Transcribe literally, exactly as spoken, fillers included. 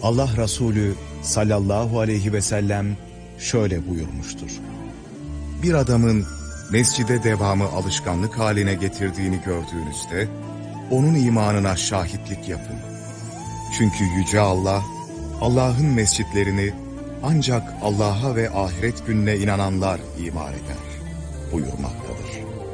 Allah Resulü sallallahu aleyhi ve sellem şöyle buyurmuştur. Bir adamın mescide devamı alışkanlık haline getirdiğini gördüğünüzde, onun imanına şahitlik yapın. Çünkü Yüce Allah, Allah'ın mescitlerini ancak Allah'a ve ahiret gününe inananlar imar eder buyurmaktadır.